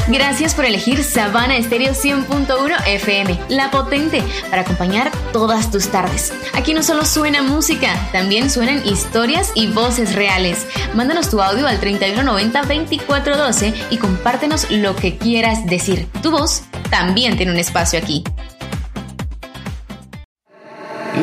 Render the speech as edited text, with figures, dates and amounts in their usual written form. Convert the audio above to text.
Gracias por elegir Sabana Estéreo 100.1 FM, la potente, para acompañar todas tus tardes. Aquí no solo suena música, también suenan historias y voces reales. Mándanos tu audio al 3190-2412 y compártenos lo que quieras decir. Tu voz también tiene un espacio aquí.